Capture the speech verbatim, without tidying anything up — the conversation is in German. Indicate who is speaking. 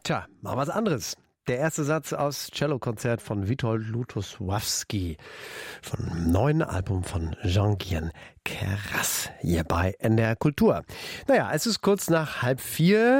Speaker 1: Tja, mal was anderes. Der erste Satz aus Cellokonzert von Witold Lutosławski vom neuen Album von Jean-Guyen Queyras hier bei N D R Kultur. Naja, es ist kurz nach halb vier.